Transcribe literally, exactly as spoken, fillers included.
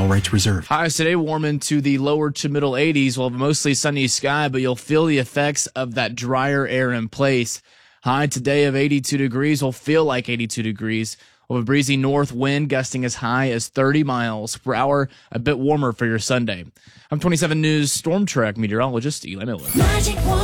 All rights reserved. Highs today warm into the lower to middle eighties. We'll have a mostly sunny sky, but you'll feel the effects of that drier air in place. High today of eighty-two degrees will feel like eighty-two degrees. We'll have a breezy north wind gusting as high as thirty miles per hour, a bit warmer for your Sunday. I'm twenty-seven News Storm Track meteorologist Eli Miller.